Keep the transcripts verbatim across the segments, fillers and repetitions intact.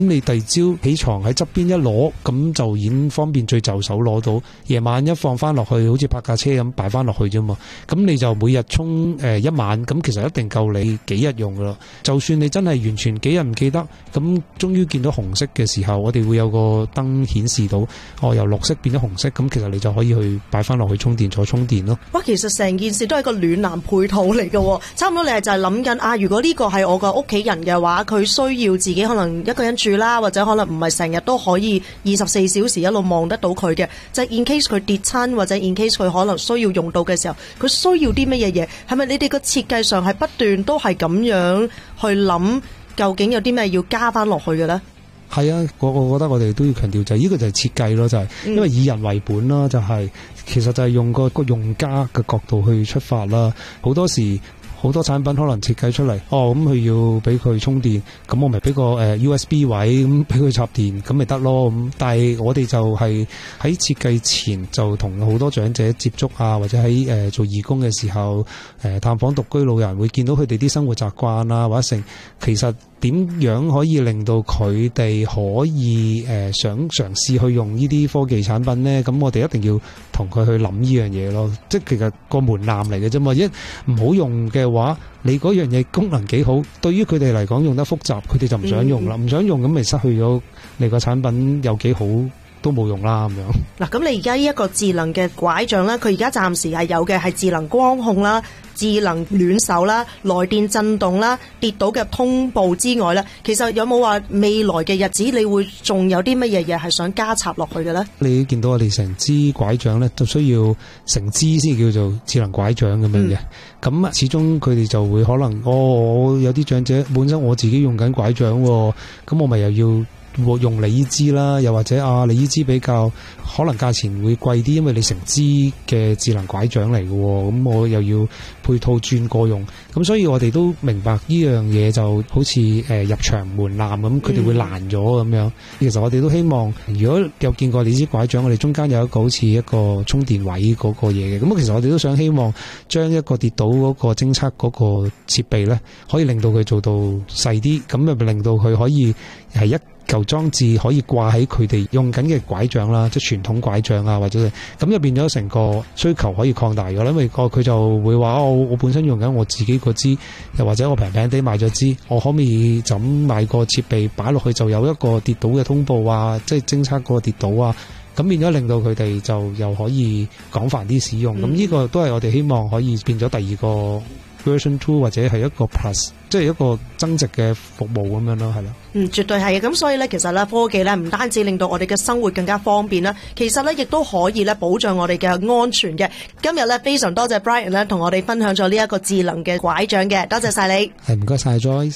你第二朝起床喺側邊一攞，咁就已經方便最就手攞到。夜晚一放翻落去，好似泊架車咁擺翻落去啫嘛。咁你就每日充誒一晚，咁其實一定夠你幾日用噶啦。就算你真係完全幾日唔記得，咁終於見到紅色嘅時候，我哋會有個燈顯示到，哦由綠色變咗紅色，咁其實你就可以去擺翻落去充電座充電咯。 哇，其實成件事都係個暖男配套嚟嘅，差唔多你係就係諗緊啊，如果呢個係我個屋企人嘅話，佢需要自己可能一個人住啦，或者可能唔係成日都可以二十四小時一路望得到佢嘅，就係 in case 佢跌親或者 in case 佢可能需要用到嘅時候，佢需要啲乜嘢嘢？係咪你哋個設計上係不斷都係咁樣去諗，究竟有啲咩要加翻落去嘅呢？ 係啊，我我覺得我哋都要強調就係呢個就係設計咯，就係、是、因為以人為本啦，就係、是、其實就係用個個用家嘅角度去出發啦，好多時。好多產品可能設計出嚟，哦咁佢要俾佢充電，咁我咪俾個誒 U S B 位咁俾佢插電，咁咪得咯咁。但係我哋就係喺設計前就同好多長者接觸啊，或者喺誒做義工嘅時候，誒探訪獨居老人會見到佢哋啲生活習慣啊，或者成其實點樣可以令到佢哋可以誒想嘗試去用呢啲科技產品呢？咁我哋一定要同佢去諗呢樣嘢咯。即係其實個門檻嚟嘅啫嘛，一唔好用嘅話，你嗰樣嘢功能幾好，對於佢哋嚟講用得複雜，佢哋就唔想用啦，唔、嗯、想用咁咪失去咗你個產品有幾好都冇用啦咁樣。 嗱，咁你而家呢一個智能嘅拐杖啦，佢而家暫時係有嘅係智能光控啦、智能暖手啦、來電震動啦、跌倒嘅通報之外咧，其實有冇話未來嘅日子你會仲有啲乜嘢嘢係想加插落去嘅咧？你見到我哋成支拐杖咧，就需要成支先叫做智能拐杖咁樣嘅。咁、嗯、始終佢哋就會可能，哦，我有啲長者本身我自己用緊拐杖，咁我咪又要用你呢支啦，又或者啊，你呢支比較可能價錢會貴啲，因為你成支嘅智能拐杖嚟嘅，咁我又要配套轉過用，咁所以我哋都明白呢樣嘢就好似誒、呃、入場門檻咁，佢哋會難咗咁樣、嗯。其實我哋都希望，如果有見過你支拐杖，我哋中間有一個好似一個充電位嗰個嘢嘅，咁其實我哋都想希望將一個跌倒嗰個偵測嗰個設備咧，可以令到佢做到細啲，咁咪令到佢可以係一舊裝置可以掛喺佢哋用緊嘅拐杖啦，即係傳統拐杖啊，或者咁就變咗成個需求可以擴大咗，因為個佢就會話、哦、我我本身用緊我自己嗰支，又或者我平平地買咗支，我可唔可以就咁買個設備擺落去就有一個跌倒嘅通報啊，即係偵測個跌倒啊，咁變咗令到佢哋就又可以廣泛啲使用，咁、嗯、呢個都係我哋希望可以變咗第二個Version two 或者係一個 Plus， 即係一個增值嘅服務咁樣咯，係啦。 嗯，絕對係嘅。咁所以咧，其實咧科技咧唔單止令到我哋嘅生活更加方便啦，其實咧亦都可以咧保障我哋嘅安全嘅。今日咧非常多謝 Brian 咧同我哋分享咗呢一個智能嘅拐杖嘅，多謝晒你。 係，唔該晒 Joyce。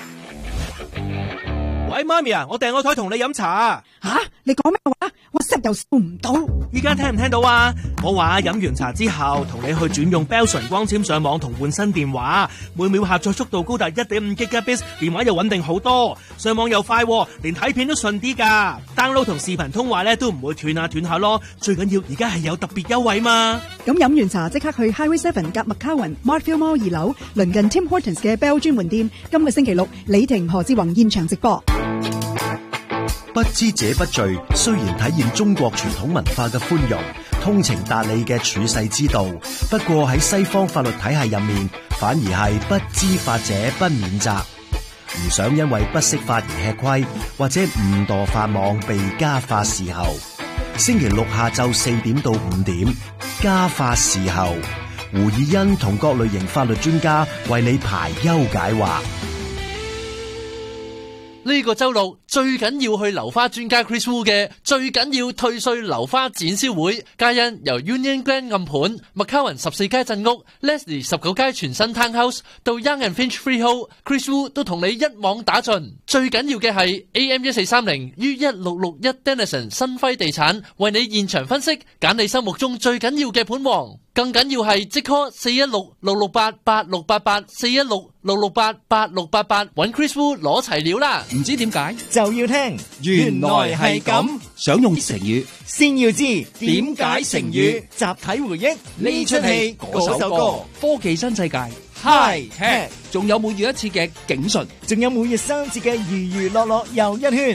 喂，媽咪啊，我訂個台同你飲茶啊！ 吓，你講咩話？我實又收唔到。 依家聽唔聽到啊？我話飲完茶之後，同你去轉用 Belson 光纖上網同換新電話，每秒下載速度高達 一點五 Gigabits， 電話又穩定好多，上網又快，連睇片都順啲噶。download 同視頻通話咧都唔會斷下斷下咯。最緊要而家係有特別優惠嘛。 咁飲完茶即刻去 Highway Seven 夾麥卡雲 Markfield Mall 二樓，鄰近 Tim Hortons 嘅 Bell 專門店。今個星期六，李婷何志宏現場直播。 不知者不罪，雖然體現中國傳統文化嘅寬容、通情達理嘅處世之道，不過喺西方法律體系入面，反而係不知法者不免責。唔想因為不識法而吃虧，或者誤墮法網被家法伺候。星期六下晝四點到五點，家法伺候，胡以欣同各類型法律專家為你排憂解惑。 呢個周六最緊要去樓花專家 Chris Wu 嘅最緊要退稅樓花展銷會，皆因由 Union Grand 暗盤、麥卡雲十四街鎮屋、Leslie 十九街全新 Townhouse 到 Young and Finch Freehold，Chris Wu 都同你一網打盡。最緊要嘅係 A M 一四三零於一六六一 Denison 新輝地產為你現場分析，揀你心目中最緊要嘅盤王。更緊要係即 call 四一六六六八八六八八 四一六六六八八六八八揾 Chris Wu 攞齊料啦！ 唔知點解就要聽，原來係咁。 想用成語， 先要知點解成語。集體回憶呢出戲嗰首歌， 科技新世界 High Tech，仲有每月一次嘅警訊，仲有每月三次嘅娛娛樂樂又一圈。